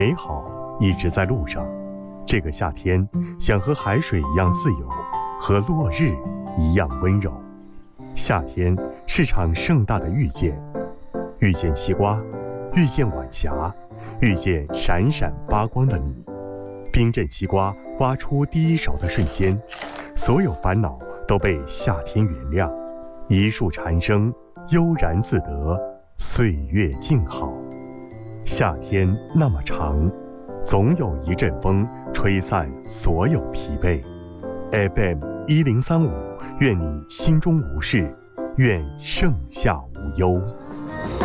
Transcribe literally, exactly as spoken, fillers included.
美好一直在路上。这个夏天，想和海水一样自由，和落日一样温柔。夏天是场盛大的遇见，遇见西瓜，遇见晚霞，遇见闪闪发光的你。冰镇西瓜挖出第一勺的瞬间，所有烦恼都被夏天原谅。一树蝉声，悠然自得，岁月静好。夏天那么长，总有一阵风吹散所有疲惫。F M 一零三五，愿你心中无事，愿盛夏无忧。